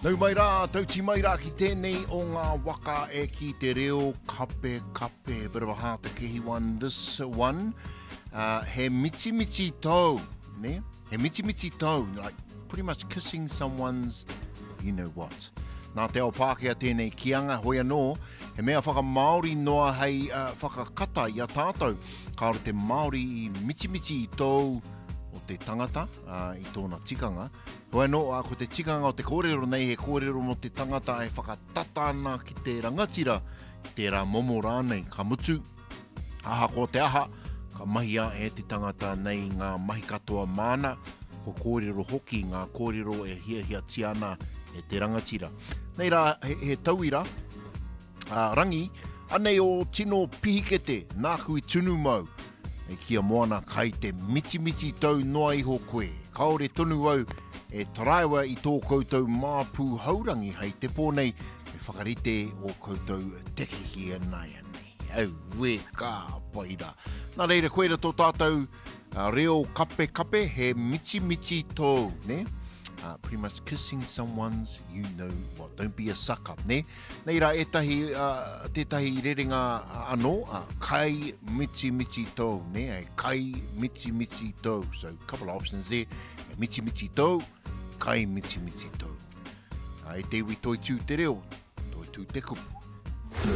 Nau mai rā, tauti mai rā ki tēnei o ngā waka e ki te reo kape kape. Bit of a hard to kehi one. This one, he michi michi tau, ne? He michi michi tau, like pretty much kissing someone's, you know what. Nā te ao Pākehā tēnei kianga hoi anō, he mea whaka Māori noa hei whakakata i a tātou. Kāore te Māori i michi michi tau o te tangata i tōna tikanga. Hoi anō, ko te tikanga o te kōrero nei, he kōrero mo te tangata e whakatatana ki te rangatira, te rā momo rānei, ka mutu. Aha ko te aha, ka mahia e te tangata nei ngā mahi katoa mana, ko kōrero hoki, ngā kōrero e hia tiana e te rangatira. Nei rā, he tauira, rangi, anei o tino pihikete, nāku i tunu mau, e kia moana kai te michi michi tau noa iho koe. Kaore tonu au, e taraiwa i tō koutou māpū haurangi hei te pōnei, e whakarite o koutou tekehi anai anei. Au, we kā paira. Nā reira, koeira tō tātou reo kape kape, he michi michi tō, ne? Pretty much kissing someone's, you know what. Don't be a suck-up, ne? Nei rā, tētahi rerenga anō, kai michi michi tō, ne? Kai michi michi tō. So, a couple of options there. Michi michi tō, kai michi michi tō. E te iwi toi tū te reo, toi tū te kupu.